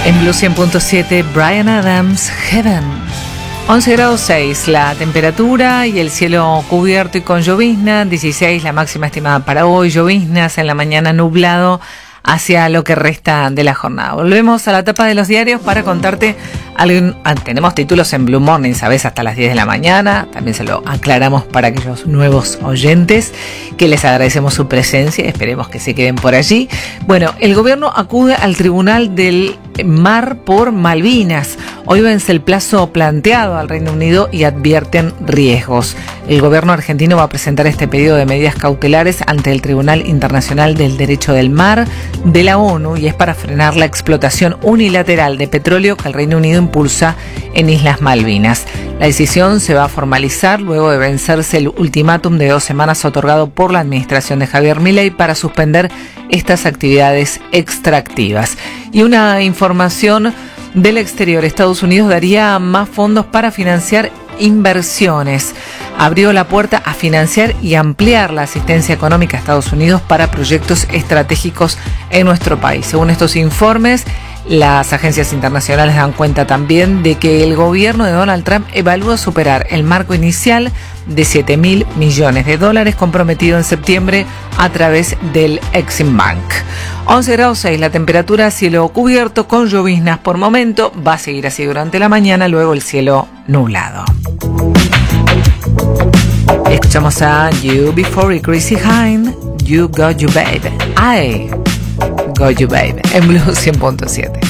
En Blue 100.7, Bryan Adams, Heaven. 11 grados 6 la temperatura y el cielo cubierto y con llovizna. 16 la máxima estimada para hoy. Lloviznas en la mañana, nublado hacia lo que resta de la jornada. Volvemos a la tapa de los diarios para contarte tenemos títulos en Blue Morning, ¿sabes? Hasta las 10 de la mañana. También se lo aclaramos para aquellos nuevos oyentes que les agradecemos su presencia y esperemos que se queden por allí. Bueno, el gobierno acude al Tribunal del Mar por Malvinas. Hoy vence el plazo planteado al Reino Unido y advierten riesgos. El gobierno argentino va a presentar este pedido de medidas cautelares ante el Tribunal Internacional del Derecho del Mar de la ONU y es para frenar la explotación unilateral de petróleo que el Reino Unido impulsa en Islas Malvinas. La decisión se va a formalizar luego de vencerse el ultimátum de 2 semanas otorgado por la administración de Javier Milei para suspender estas actividades extractivas. Y una información del exterior: Estados Unidos daría más fondos para financiar inversiones. Abrió la puerta a financiar y ampliar la asistencia económica a Estados Unidos para proyectos estratégicos en nuestro país. Según estos informes, las agencias internacionales dan cuenta también de que el gobierno de Donald Trump evalúa superar el marco inicial de $7.000 millones comprometido en septiembre a través del Exim Bank. 11 grados 6 la temperatura, cielo cubierto con lloviznas por momento, va a seguir así durante la mañana, luego el cielo nublado. Escuchamos a You Before y Chrissy Hynde, You Got You Babe. I Got You Babe, en Blue 100.7.